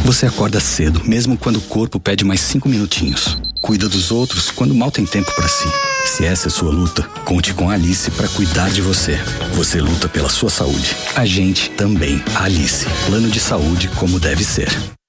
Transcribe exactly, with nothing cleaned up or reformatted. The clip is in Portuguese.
Você acorda cedo, mesmo quando o corpo pede mais cinco minutinhos. Cuida dos outros quando mal tem tempo pra si. Se essa é sua luta, conte com a Alice pra cuidar de você. Você luta pela sua saúde. A gente também. Alice. Plano de saúde como deve ser.